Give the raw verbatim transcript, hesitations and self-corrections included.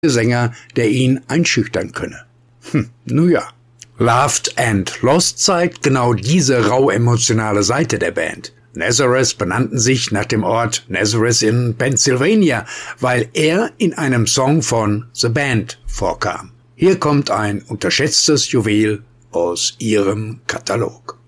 Sänger, der ihn einschüchtern könne. Hm, nun ja. Loved and Lost zeigt genau diese rau emotionale Seite der Band. Nazareth benannten sich nach dem Ort Nazareth in Pennsylvania, weil er in einem Song von The Band vorkam. Hier kommt ein unterschätztes Juwel aus ihrem Katalog.